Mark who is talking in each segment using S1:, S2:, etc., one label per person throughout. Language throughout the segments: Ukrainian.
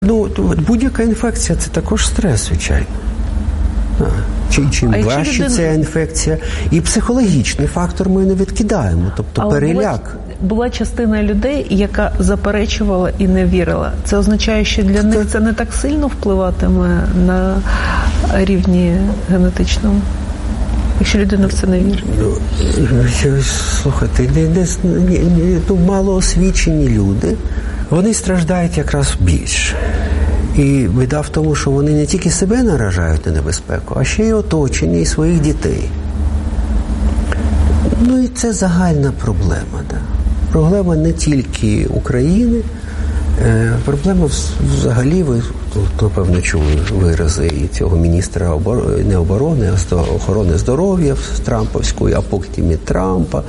S1: Ну, будь-яка інфекція – це також стрес, звичайно. Чим важче ця інфекція. І психологічний фактор ми не відкидаємо, тобто переляк.
S2: Була частина людей, яка заперечувала і не вірила. Це означає, що для них це не так сильно впливатиме на рівні генетичному? Якщо людина в це не вірить?
S1: Слухайте, малоосвічені люди, вони страждають якраз більше. І біда в тому, що вони не тільки себе наражають на небезпеку, а ще й оточення, і своїх дітей. Ну і це загальна проблема. Да? Проблема не тільки України, проблема взагалі, ви, напевно, чули вирази і цього міністра не оборони, а охорони здоров'я з Трамповської, а потім і Трампа,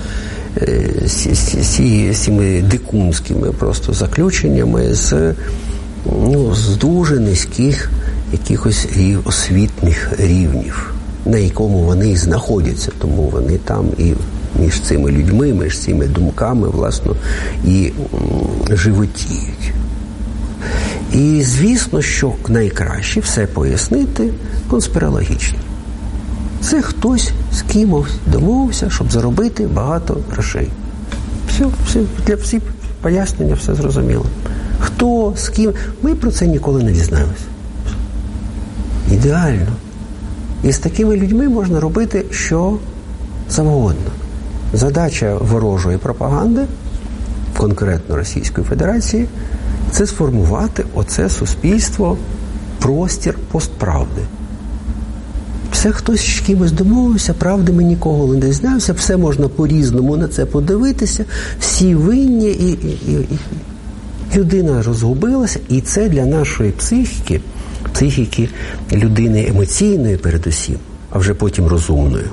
S1: з цими дикунськими просто заключеннями, з дуже низьких якихось освітніх рівнів, на якому вони і знаходяться, тому вони там і між цими людьми, між цими думками, власне, і животіють. І, звісно, що найкраще все пояснити конспірологічно. Це хтось з кимось домовився, щоб заробити багато грошей. Все, для всіх пояснення все зрозуміло. Хто, з ким, ми про це ніколи не дізнаємося. Ідеально. І з такими людьми можна робити що завгодно. Задача ворожої пропаганди, конкретно Російської Федерації, це сформувати оце суспільство, простір постправди. Все хтось з кимось домовився, правди ми нікого не дізнаємося, все можна по-різному на це подивитися, всі винні, і людина розгубилася, і це для нашої психіки людини емоційної передусім, а вже потім розумною.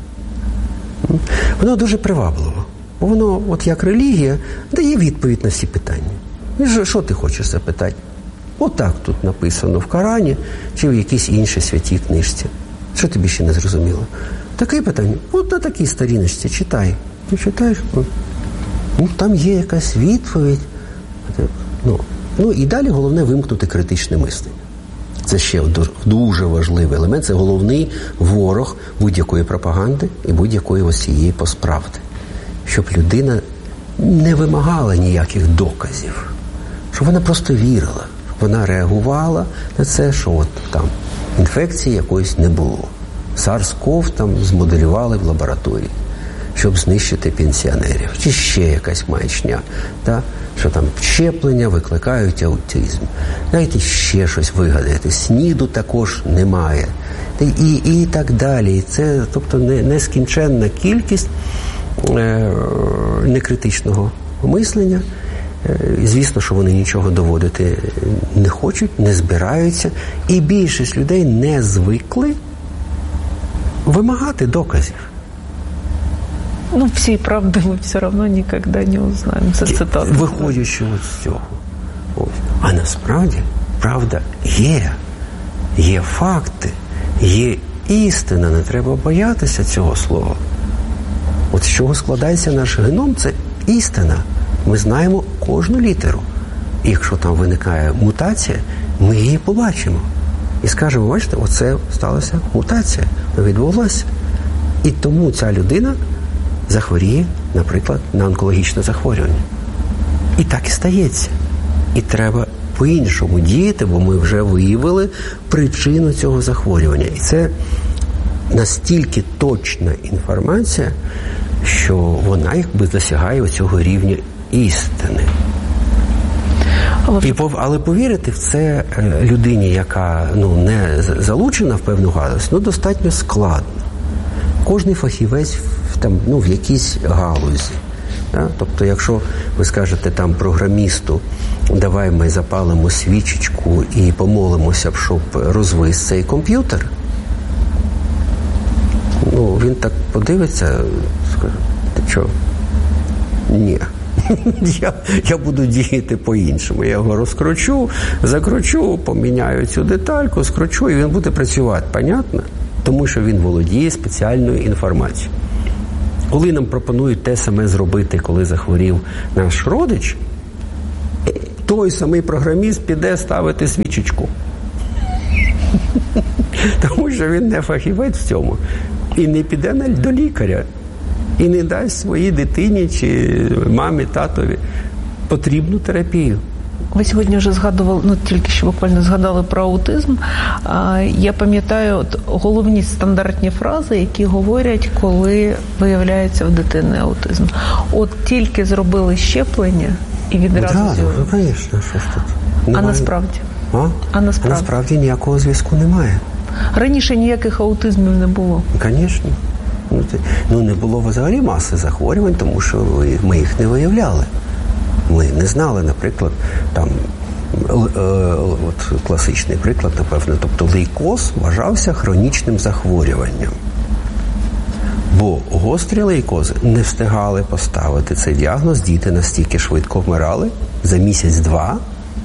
S1: Воно дуже привабливо. Бо воно, от як релігія, дає відповідь на всі питання. Що ти хочеш запитати? Отак тут написано в Корані чи в якійсь іншій святій книжці. Що тобі ще не зрозуміло? Таке питання. От на такій сторіночці читай. Ти читаєш? Там є якась відповідь. Ну і далі головне вимкнути критичне мислення. Це ще дуже важливий елемент, це головний ворог будь-якої пропаганди і будь-якої ось цієї постправди. Щоб людина не вимагала ніяких доказів, щоб вона просто вірила, вона реагувала на це, що от там інфекції якоїсь не було. SARS-CoV там змоделювали в лабораторії, щоб знищити пенсіонерів. Чи ще якась маячня, да? Що там щеплення викликають аутизм. Дайте ще щось вигадати. СНІДу також немає. І так далі. Це, тобто, нескінченна кількість некритичного мислення. Звісно, що вони нічого доводити не хочуть, не збираються. І більшість людей не звикли вимагати доказів.
S2: Ну, всей правды мы все равно никогда не узнаем. Це цитата.
S1: Виходячи з цього. А насправді правда є. Є факти, є істина. Не треба боятися цього слова. От з чого складається наш геном, це істина. Ми знаємо кожну літеру. І якщо там виникає мутація, ми її побачимо. І скажемо, бачите, оце сталася мутація, відбулася. І тому ця людина захворіє, наприклад, на онкологічне захворювання. І так і стається. І треба по-іншому діяти, бо ми вже виявили причину цього захворювання. І це настільки точна інформація, що вона якби досягає оцього рівня істини. Але повірити в це людині, яка не залучена в певну галузь, достатньо складно. Кожний фахівець в якійсь галузі. Да? Тобто, якщо ви скажете там програмісту, давай ми запалимо свічечку і помолимося, щоб розвис цей комп'ютер, він так подивиться, скаже, ти що? Ні. Я буду діяти по-іншому. Я його розкручу, закручу, поміняю цю детальку, скручу, і він буде працювати. Понятно? Тому що він володіє спеціальною інформацією. Коли нам пропонують те саме зробити, коли захворів наш родич, то той самий програміст піде ставити свічечку. Тому що він не фахівець в цьому. І не піде до лікаря. І не дасть своїй дитині чи мамі, татові потрібну терапію.
S2: Ви сьогодні вже згадували, тільки що буквально згадали про аутизм. Я пам'ятаю головні стандартні фрази, які говорять, коли виявляється в дитини аутизм. От тільки зробили щеплення і відразу...
S1: звісно, що ж тут.
S2: А насправді?
S1: А насправді ніякого зв'язку немає.
S2: Раніше ніяких аутизмів не було?
S1: Звісно. Не було взагалі маси захворювань, тому що ми їх не виявляли. Ми не знали, наприклад, от класичний приклад, напевно, тобто лейкоз вважався хронічним захворюванням. Бо гострі лейкози не встигали поставити цей діагноз, діти настільки швидко вмирали за місяць-два,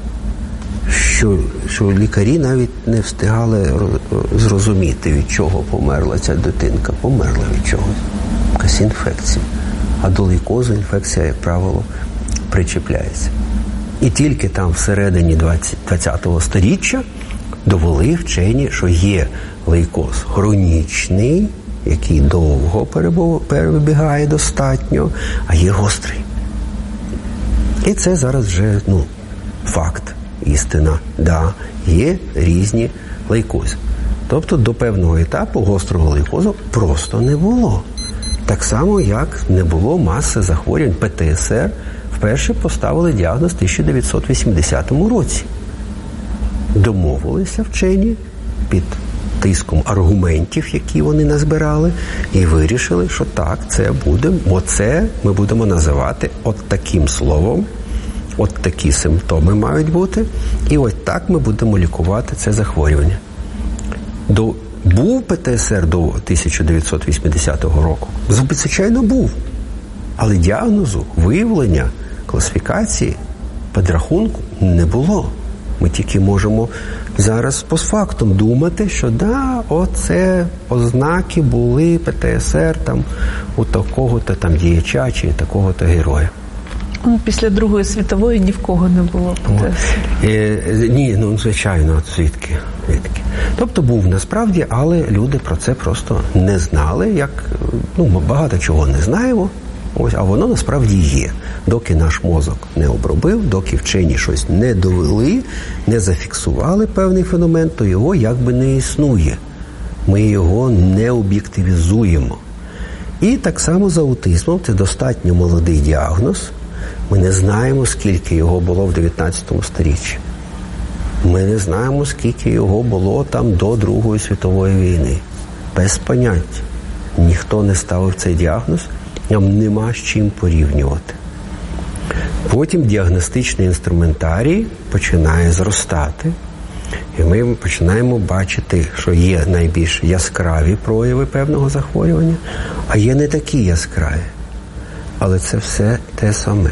S1: що лікарі навіть не встигали зрозуміти, від чого померла ця дитинка. Померла від чогось. Якась інфекція. А до лейкозу інфекція, як правило, причіпляється. І тільки там всередині 20-го сторіччя довели вчені, що є лейкоз хронічний, який довго перебігає достатньо, а є гострий. І це зараз вже, факт, істина. Да, є різні лейкози. Тобто до певного етапу гострого лейкозу просто не було. Так само, як не було маси захворювань ПТСР. Вперше поставили діагноз в 1980 році. Домовилися вчені під тиском аргументів, які вони назбирали, і вирішили, що так, це ми будемо називати от таким словом, от такі симптоми мають бути, і ось так ми будемо лікувати це захворювання. Був ПТСР до 1980 року? Звичайно, був. Але діагнозу, виявлення, класифікації, підрахунку не було. Ми тільки можемо зараз постфактум думати, що оце ознаки були ПТСР у такого-то діяча чи такого-то героя.
S2: Після Другої світової ні в кого не було ПТСР.
S1: Ні, звичайно, звідки. Тобто був насправді, але люди про це просто не знали, ми багато чого не знаємо, а воно насправді є. Доки наш мозок не обробив, доки вчені щось не довели, не зафіксували певний феномен, то його якби не існує. Ми його не об'єктивізуємо. І так само з аутизмом, це достатньо молодий діагноз. Ми не знаємо, скільки його було в 19 сторіччі. Ми не знаємо, скільки його було до Другої світової війни. Без поняття. Ніхто не ставив цей діагноз, нам нема з чим порівнювати. Потім діагностичний інструментарій починає зростати, і ми починаємо бачити, що є найбільш яскраві прояви певного захворювання, а є не такі яскраві. Але це все те саме.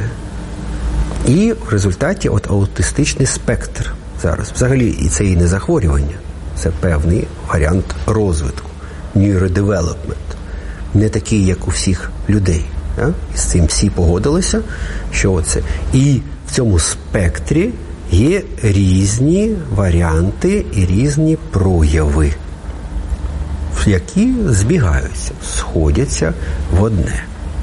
S1: І в результаті аутистичний спектр зараз. Взагалі, і це і не захворювання. Це певний варіант розвитку. Neurodevelopment. Не такий, як у всіх людей. І з цим всі погодилися, що оце. І в цьому спектрі є різні варіанти і різні прояви, які збігаються, сходяться в одне.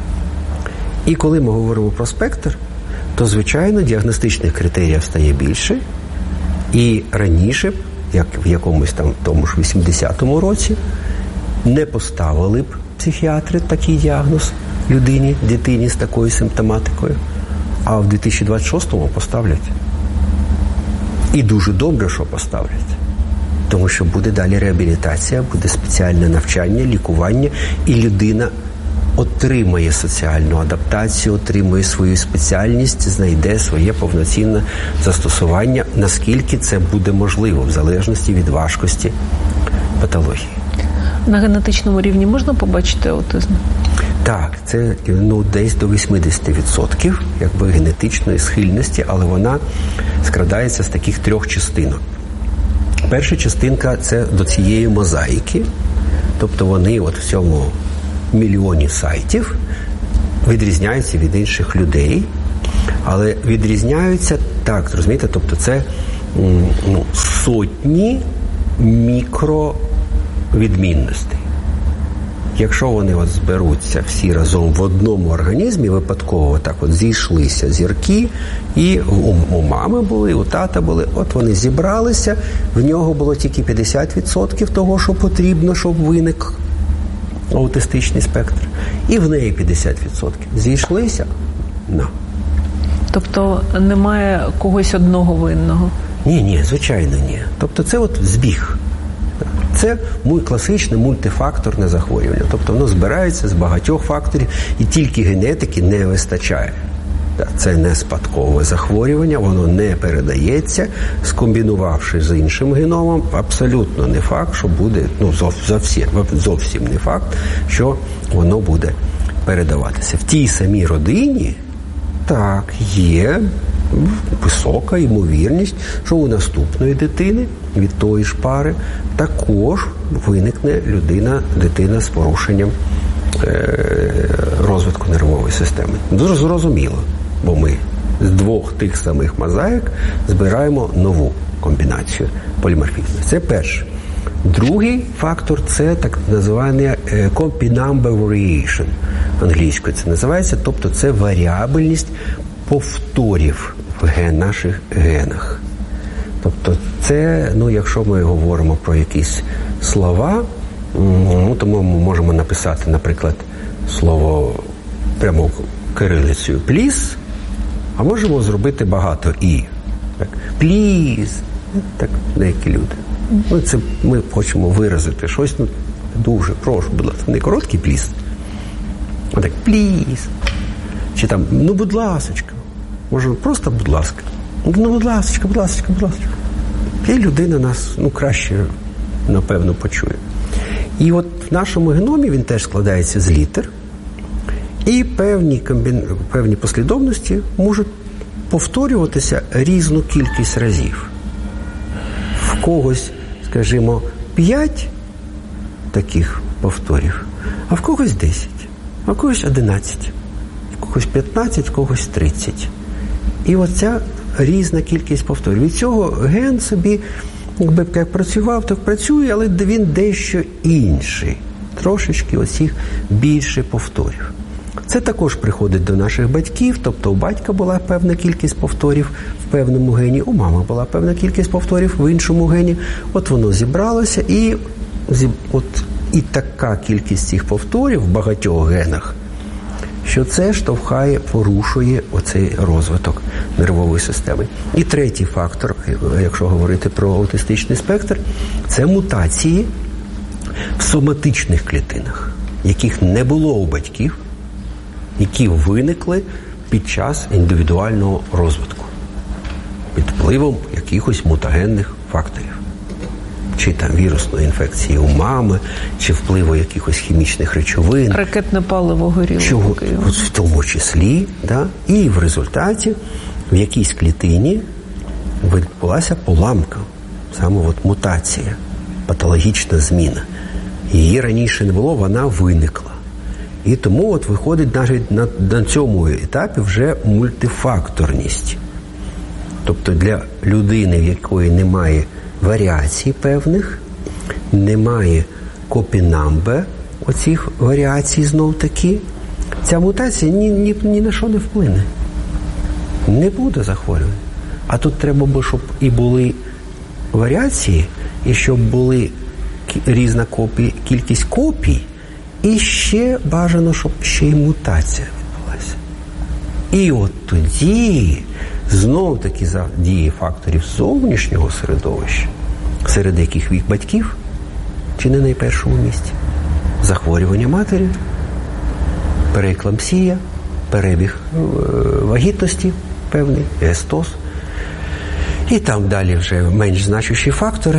S1: І коли ми говоримо про спектр, то, звичайно, діагностичних критеріїв стає більше. І раніше, як в якомусь тому ж 80-му році, не поставили б психіатри такий діагноз дитині з такою симптоматикою, а в 2026-му поставлять. І дуже добре, що поставлять. Тому що буде далі реабілітація, буде спеціальне навчання, лікування, і людина отримає соціальну адаптацію, отримує свою спеціальність, знайде своє повноцінне застосування, наскільки це буде можливо, в залежності від важкості патології.
S2: На генетичному рівні можна побачити аутизм?
S1: Так, це десь до 80% генетичної схильності, але вона складається з таких 3 частинок. Перша частинка – це до цієї мозаїки, тобто вони в цьому мільйоні сайтів відрізняються від інших людей, Але відрізняються, так, розумієте, тобто це сотні мікровідмінностей. Якщо вони от зберуться всі разом в одному організмі, випадково так от зійшлися зірки, і у мами були, у тата були, от вони зібралися, в нього було тільки 50% того, що потрібно, щоб виник аутистичний спектр, і в неї 50%. Зійшлися?
S2: Тобто немає когось одного винного?
S1: Ні, звичайно, ні. Тобто це от збіг. Це класичне мультифакторне захворювання. Тобто воно збирається з багатьох факторів, і тільки генетики не вистачає. Це не спадкове захворювання, воно не передається, скомбінувавши з іншим геномом. Абсолютно не факт, що буде, зовсім не факт, що воно буде передаватися. В тій самій родині, так, є висока ймовірність, що у наступної дитини від тої ж пари також виникне дитина з порушенням розвитку нервової системи. Дуже зрозуміло, бо ми з двох тих самих мозаїк збираємо нову комбінацію поліморфізму. Це перше. Другий фактор – це так називаний copy number variation. Англійською це називається, тобто це варіабельність повторів в наших генах. Тобто це, якщо ми говоримо про якісь слова, то ми можемо написати, наприклад, слово прямо кирилицею «please», а можемо зробити багато «і». Так, «please», так деякі люди. Ми хочемо виразити щось, дуже прошу, будь ласка, не короткий «please», а так «please». Чи там, будь ласочка. Може, просто будь ласка. Будь ласочка, будь ласочка, будь ласочка. І людина нас, краще, напевно, почує. І от в нашому геномі він теж складається з літер, і певні послідовності можуть повторюватися різну кількість разів. В когось, скажімо, 5 таких повторів, а в когось 10, а в когось 11, в когось 15, в когось 30. І оця різна кількість повторів. Від цього ген собі, як працював, так працює, але він дещо інший. Трошечки оцих більше повторів. Це також приходить до наших батьків, тобто у батька була певна кількість повторів в певному гені, у мами була певна кількість повторів в іншому гені. От воно зібралося, і така кількість цих повторів в багатьох генах, що це порушує оцей розвиток нервової системи. І третій фактор, якщо говорити про аутистичний спектр, це мутації в соматичних клітинах, яких не було у батьків, які виникли під час індивідуального розвитку, під впливом якихось мутагенних факторів. Чи там вірусної інфекції у мами, чи впливу якихось хімічних речовин.
S2: Ракетне паливо горіло.
S1: В тому числі, да? І в результаті в якійсь клітині відбулася поламка, саме мутація, патологічна зміна. Її раніше не було, вона виникла. І тому виходить навіть на цьому етапі вже мультифакторність. Тобто для людини, в якої немає варіацій певних, немає копі-намбер оцих варіацій знов-таки, ця мутація ні на що не вплине. Не буде захворювання. А тут треба було, щоб і були варіації, і щоб були різна кількість копій, і ще бажано, щоб ще й мутація відбулася. І от тоді знов-таки за дії факторів зовнішнього середовища, серед яких вік батьків, чи не найпершому місці, захворювання матері, перееклампсія, перебіг вагітності певний, естоз, і там далі вже менш значущі фактори,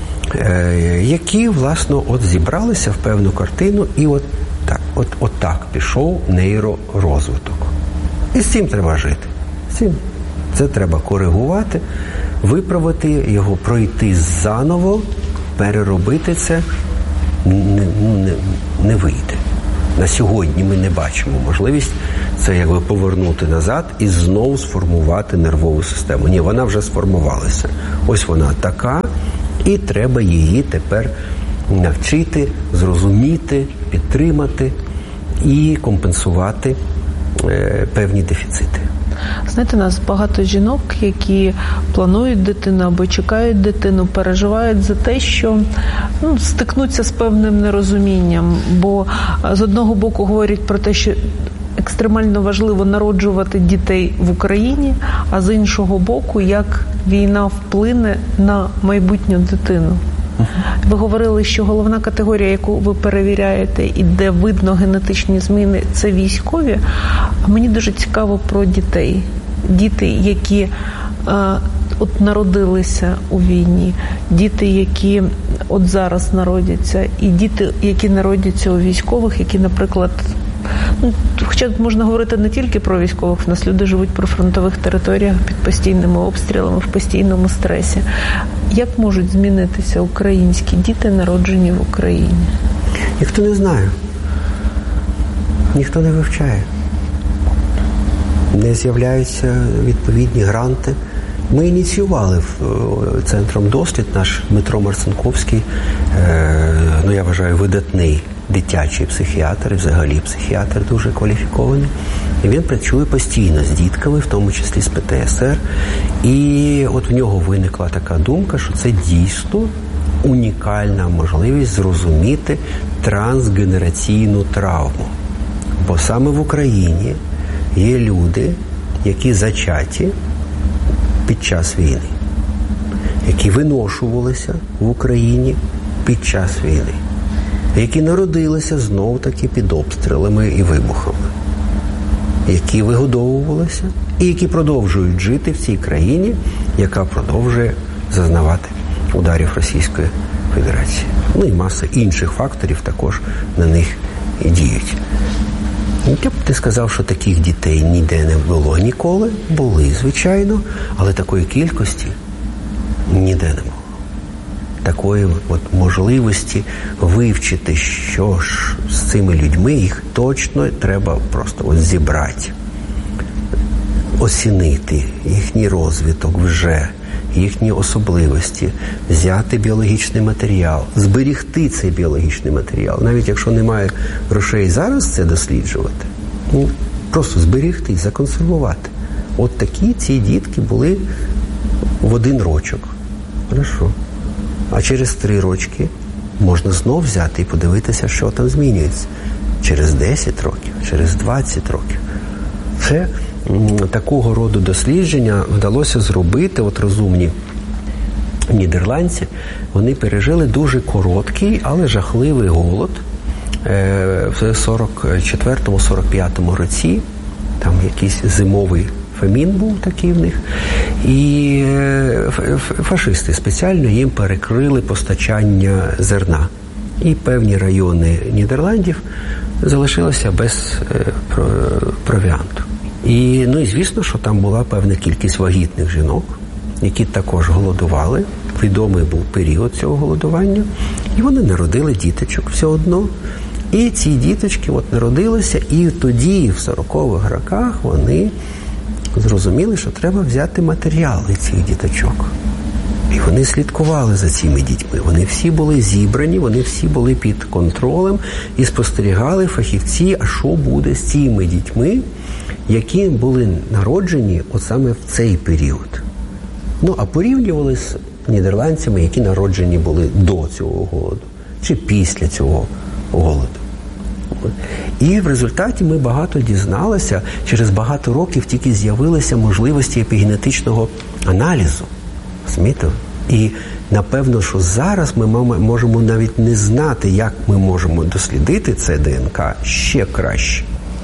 S1: які, власне, зібралися в певну картину, і от так пішов нейророзвиток. І з цим треба жити. Це треба коригувати, виправити його, пройти заново, переробити це не вийде. На сьогодні ми не бачимо можливість це якби повернути назад і знову сформувати нервову систему. Ні, вона вже сформувалася. Ось вона така, і треба її тепер навчити, зрозуміти, підтримати і компенсувати певні дефіцити.
S2: Знаєте, у нас багато жінок, які планують дитину або чекають дитину, переживають за те, що стикнуться з певним нерозумінням. Бо з одного боку говорять про те, що екстремально важливо народжувати дітей в Україні, а з іншого боку, як війна вплине на майбутню дитину. Ви говорили, що головна категорія, яку ви перевіряєте і де видно генетичні зміни, це військові. А мені дуже цікаво про дітей. Діти, які от народилися у війні, діти, які от зараз народяться, і діти, які народяться у військових, які, наприклад, хоча можна говорити не тільки про військових, в нас люди живуть при фронтових територіях під постійними обстрілами, в постійному стресі. Як можуть змінитися українські діти, народжені в Україні?
S1: Ніхто не знає. Ніхто не вивчає. Не з'являються відповідні гранти. Ми ініціювали центром «Дослід», наш Дмитро Марцинковський, я вважаю, видатний дитячий психіатр, і взагалі психіатр дуже кваліфікований. І він працює постійно з дітками, в тому числі з ПТСР. І от в нього виникла така думка, що це дійсно унікальна можливість зрозуміти трансгенераційну травму. Бо саме в Україні є люди, які зачаті під час війни, які виношувалися в Україні під час війни, які народилися знов-таки під обстрілами і вибухами, які вигодовувалися і які продовжують жити в цій країні, яка продовжує зазнавати ударів Російської Федерації. І маса інших факторів також на них і діють. Я б не сказав, що таких дітей ніде не було ніколи. Були, звичайно, але такої кількості ніде не було. Такої можливості вивчити, що ж з цими людьми, їх точно треба просто зібрати, оцінити їхній розвиток вже, їхні особливості, взяти біологічний матеріал, зберігти цей біологічний матеріал. Навіть якщо немає грошей зараз це досліджувати, просто зберігти, законсервувати. От такі ці дітки були в 1 рочок. Хорошо. А через 3 рочки можна знов взяти і подивитися, що там змінюється. Через 10 років, через 20 років. Це такого роду дослідження вдалося зробити, розумні нідерландці. Вони пережили дуже короткий, але жахливий голод в 44-45 році. Там якийсь зимовий фемін був такий в них. І фашисти спеціально їм перекрили постачання зерна. І певні райони Нідерландів залишилися без провіанту. І звісно, що там була певна кількість вагітних жінок, які також голодували. Відомий був період цього голодування. І вони народили діточок все одно. І ці діточки народилися, і тоді, в 40-х роках, вони зрозуміли, що треба взяти матеріали цих діточок. І вони слідкували за цими дітьми. Вони всі були зібрані, вони всі були під контролем і спостерігали фахівці, а що буде з цими дітьми, які були народжені саме в цей період. А порівнювали з нідерландцями, які народжені були до цього голоду, чи після цього голоду. І в результаті ми багато дізналися, через багато років тільки з'явилися можливості епігенетичного аналізу. Розумієте? І напевно, що зараз ми можемо навіть не знати, як ми можемо дослідити це ДНК ще краще.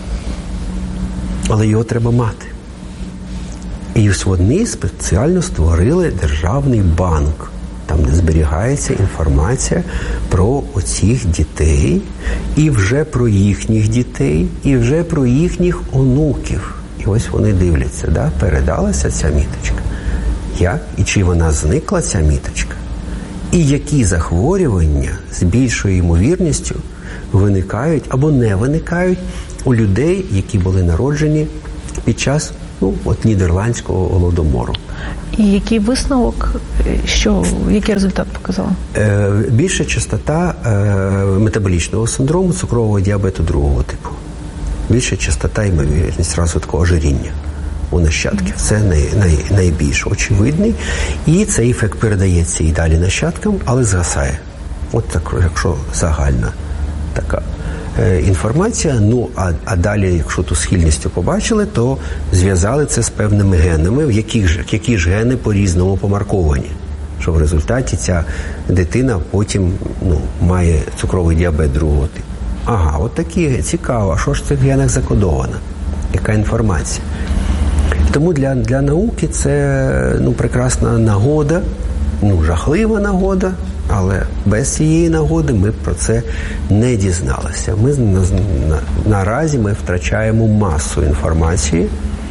S1: Але його треба мати. І ось вони спеціально створили державний банк, там, де зберігається інформація про оцих дітей, і вже про їхніх дітей, і вже про їхніх онуків. І ось вони дивляться, передалася ця міточка. Як і чи вона зникла, ця міточка? І які захворювання з більшою ймовірністю виникають або не виникають у людей, які були народжені під час Нідерландського голодомору.
S2: І який висновок, який результат показав?
S1: Більша частота метаболічного синдрому, цукрового діабету другого типу. Більша частота ймовірність розвитку ожиріння у нащадків. Це найбільш очевидний. І цей ефект передається і далі нащадкам, але згасає. От так, якщо загальна така інформація. А далі, якщо ту схильністю побачили, то зв'язали це з певними генами, які ж гени по-різному помарковані. Що в результаті ця дитина потім має цукровий діабет другого типу. Ага, от такі, цікаво, а що ж в цих генах закодовано? Яка інформація? Тому для науки це прекрасна нагода, жахлива нагода, але без цієї нагоди ми б про це не дізналися. Наразі ми втрачаємо масу інформації,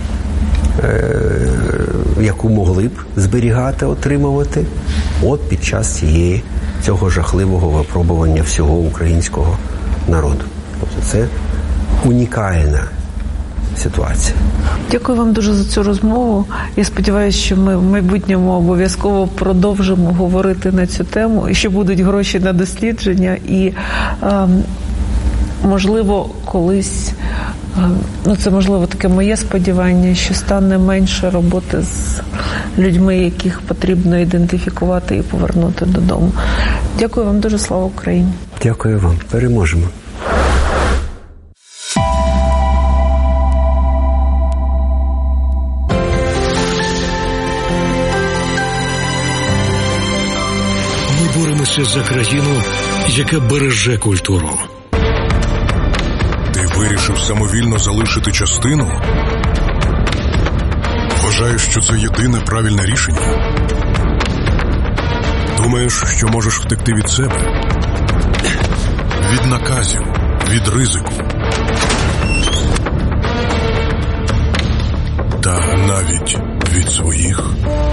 S1: яку могли б зберігати, отримувати під час цього жахливого випробування всього українського народу. Тобто це унікальна ситуація.
S2: Дякую вам дуже за цю розмову. Я сподіваюся, що ми в майбутньому обов'язково продовжимо говорити на цю тему, і що будуть гроші на дослідження, і можливо колись, це можливо таке моє сподівання, що стане менше роботи з людьми, яких потрібно ідентифікувати і повернути додому. Дякую вам дуже, слава Україні.
S1: Дякую вам. Переможемо.
S3: Боремося за країну, яка береже культуру.
S4: Ти вирішив самовільно залишити частину? Вважаєш, що це єдине правильне рішення? Думаєш, що можеш втекти від себе? Від наказів, від ризику. Та навіть від своїх.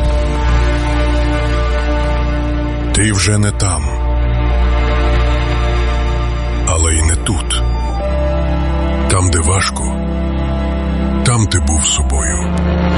S4: Ти вже не там, але й не тут. Там, де важко, там ти був собою.